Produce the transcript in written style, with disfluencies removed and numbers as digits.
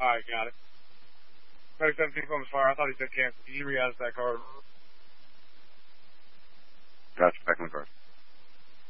Alright, got it. 37 people on the fire. I thought he said cancel. He re-added that card.